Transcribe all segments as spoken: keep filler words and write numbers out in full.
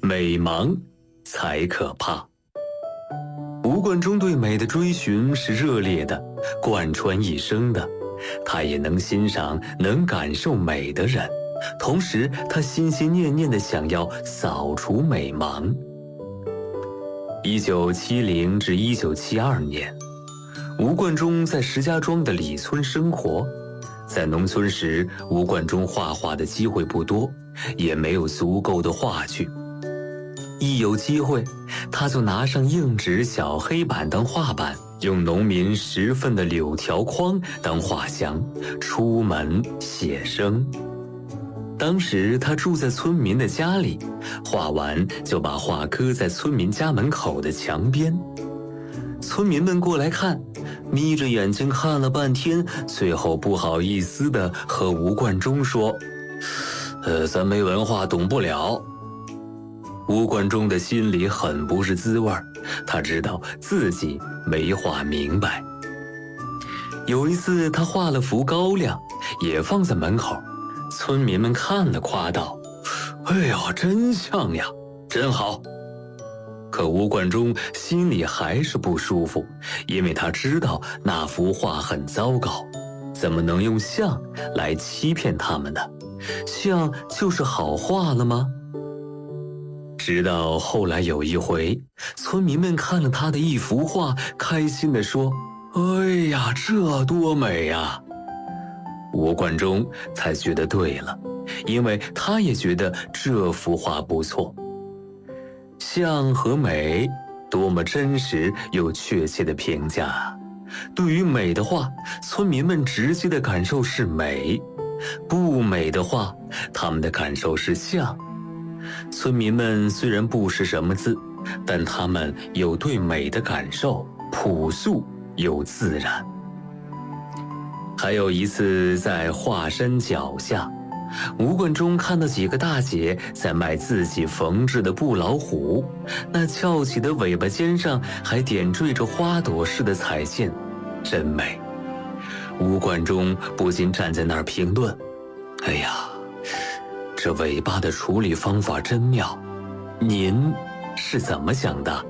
美盲才可怕。吴冠中对美的追寻是热烈的，贯穿一生的。他也能欣赏、能感受美的人，同时他心心念念地想要扫除美盲。一九七零至一九七二年，吴冠中在石家庄的李村生活。在农村时，吴冠中画画的机会不多，也没有足够的画具。一有机会，他就拿上硬纸、小黑板当画板，用农民拾分的柳条筐当画箱，出门写生。当时他住在村民的家里，画完就把画搁在村民家门口的墙边。村民们过来看，眯着眼睛看了半天，最后不好意思地和吴冠中说：“呃，咱没文化，懂不了。”吴冠中的心里很不是滋味，他知道自己没画明白。有一次，他画了幅高粱，也放在门口，村民们看了，夸道：“哎呀，真像呀，真好。”可吴冠中心里还是不舒服，因为他知道那幅画很糟糕，怎么能用像来欺骗他们呢？像就是好画了吗？直到后来有一回，村民们看了他的一幅画，开心地说：“哎呀，这多美呀！”吴冠中才觉得对了，因为他也觉得这幅画不错。像和美，多么真实又确切的评价！对于美的画，村民们直接的感受是美；不美的画，他们的感受是像。村民们虽然不识什么字，但他们有对美的感受，朴素又自然。还有一次在华山脚下，吴冠中看到几个大姐在卖自己缝制的布老虎，那翘起的尾巴尖上还点缀着花朵似的彩线，真美。吴冠中不禁站在那儿评论：“哎呀，这尾巴的处理方法真妙，您是怎么想的？”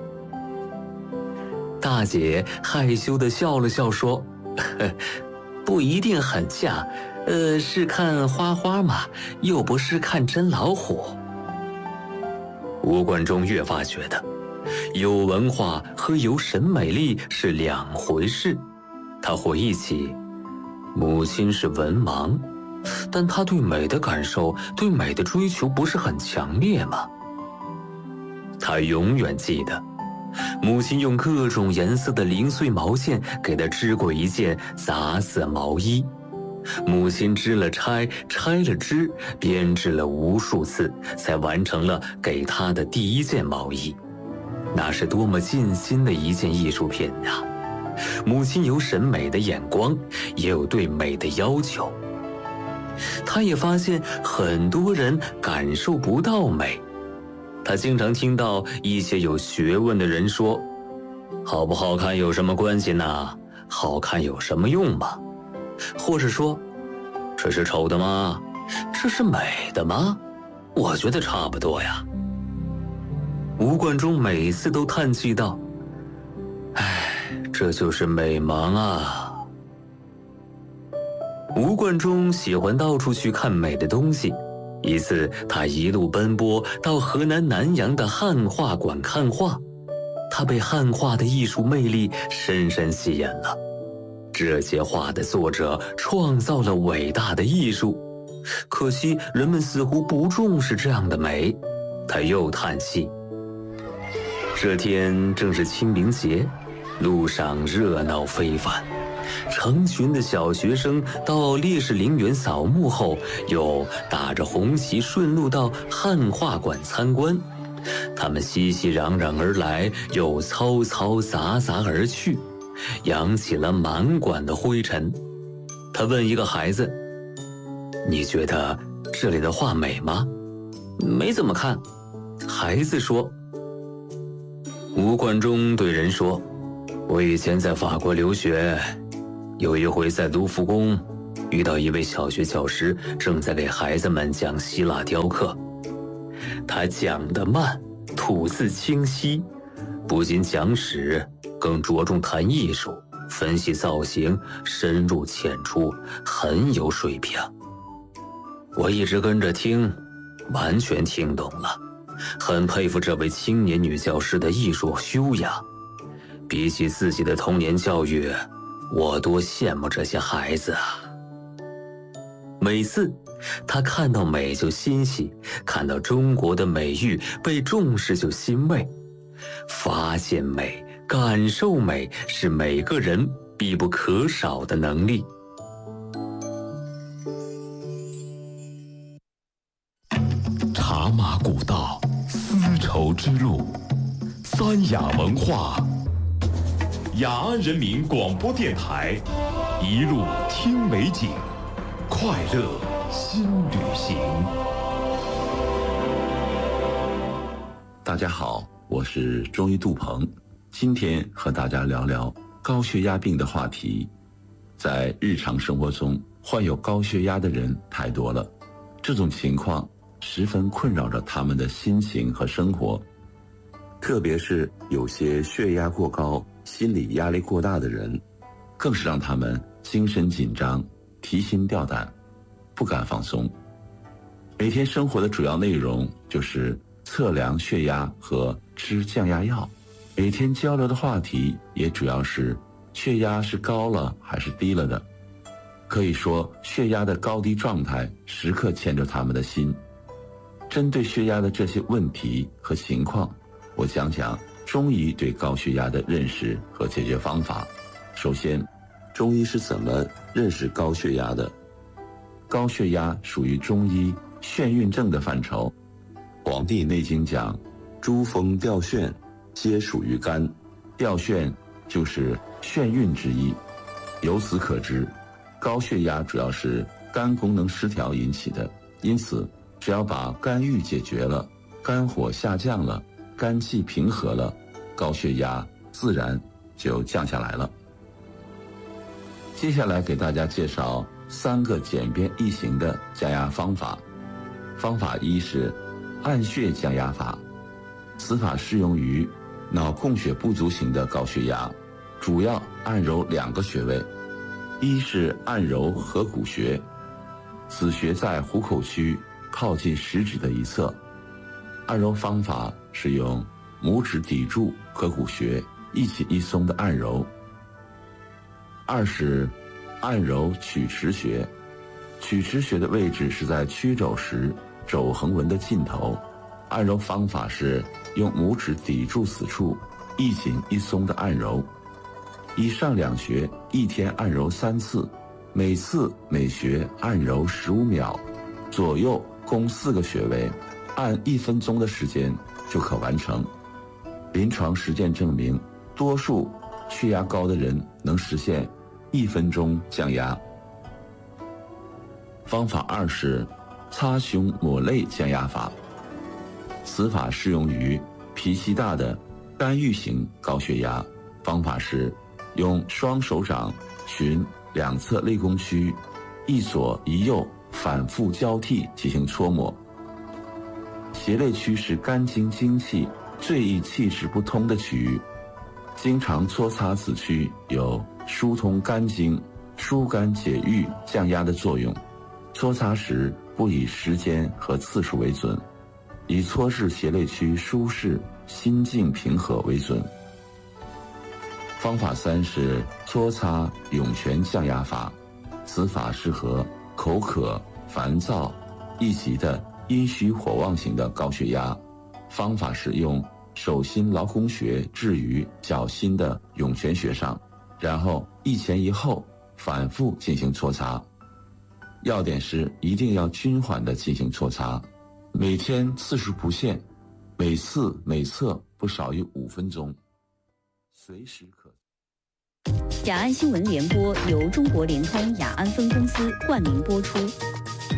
大姐害羞地笑了笑说：“呵，不一定很像，呃，是看花花嘛，又不是看真老虎。”吴冠中越发觉得，有文化和有审美力是两回事。他回忆起，母亲是文盲，但他对美的感受、对美的追求不是很强烈吗？他永远记得，母亲用各种颜色的零碎毛线给他织过一件杂色毛衣。母亲织了拆，拆了织，编织了无数次，才完成了给他的第一件毛衣。那是多么尽心的一件艺术品啊！母亲有审美的眼光，也有对美的要求。他也发现很多人感受不到美。他经常听到一些有学问的人说：“好不好看有什么关系呢？好看有什么用吗？”或者说：“这是丑的吗？这是美的吗？我觉得差不多呀。”吴冠中每次都叹气道：“唉，这就是美盲啊。”吴冠中喜欢到处去看美的东西。一次，他一路奔波到河南南阳的汉画馆看画，他被汉画的艺术魅力深深吸引了。这些画的作者创造了伟大的艺术，可惜人们似乎不重视这样的美。他又叹息。这天正是清明节，路上热闹非凡。成群的小学生到烈士陵园扫墓后，又打着红旗顺路到汉画馆参观。他们熙熙攘攘而来，又嘈嘈杂杂而去，扬起了满馆的灰尘。他问一个孩子：“你觉得这里的画美吗？”“没怎么看。”孩子说。吴冠中对人说：“我以前在法国留学，有一回在卢浮宫遇到一位小学教师，正在给孩子们讲希腊雕刻。他讲得慢， 吐字清晰，不仅讲史，更着重谈艺术，分析造型，深入浅出，很有水平。我一直跟着听，完全听懂了，很佩服这位青年女教师的艺术修养。比起自己的童年教育，我多羡慕这些孩子啊！每次他看到美就欣喜，看到中国的美育被重视就欣慰。发现美，感受美，是每个人必不可少的能力。 茶马古道，丝绸之路，三雅文化。雅安人民广播电台，一路听美景，快乐新旅行。 大家好，我是中医杜鹏，今天和大家聊聊高血压病的话题。在日常生活中，患有高血压的人太多了，这种情况十分困扰着他们的心情和生活，特别是有些血压过高、心理压力过大的人，更是让他们精神紧张、提心吊胆，不敢放松。每天生活的主要内容就是测量血压和吃降压药，每天交流的话题也主要是血压是高了还是低了的。可以说，血压的高低状态时刻牵着他们的心。针对血压的这些问题和情况，我讲讲中医对高血压的认识和解决方法。首先，中医是怎么认识高血压的？高血压属于中医眩晕症的范畴。《黄帝内经》讲，诸风掉眩，皆属于肝。掉眩就是眩晕之意。由此可知，高血压主要是肝功能失调引起的，因此只要把肝郁解决了，肝火下降了，肝气平和了，高血压自然就降下来了。接下来给大家介绍三个简便易行的降压方法。方法一是按穴降压法，此法适用于脑供血不足型的高血压，主要按揉两个穴位。一是按揉合谷穴，此穴在虎口区靠近食指的一侧，按揉方法是用拇指抵住合谷穴，一紧一松的按揉。二是按揉曲池穴，曲池穴的位置是在曲肘时肘横纹的尽头，按揉方法是用拇指抵住此处，一紧一松的按揉。以上两穴一天按揉三次，每次每穴按揉十五秒，左右共四个穴位，按一分钟的时间就可完成。临床实践证明，多数血压高的人能实现一分钟降压。方法二是擦胸抹泪降压法，此法适用于脾气大的肝郁型高血压，方法是用双手掌循两侧肋弓区，一左一右反复交替进行搓摩。胁肋区是肝经精气最易气滞不通的区域，经常搓擦此区有疏通肝经、疏肝解郁、降压的作用。搓擦时不以时间和次数为准，以搓拭胁肋区舒适、心静平和为准。方法三是搓擦涌泉降压法，此法适合口渴、烦躁、易急的阴虚火旺型的高血压。方法是用手心劳宫穴置于脚心的涌泉穴上，然后一前一后反复进行搓擦。要点是一定要均缓地进行搓擦，每天次数不限，每次每侧不少于五分钟，随时可。 雅安新闻联播由中国联通雅安分公司冠名播出。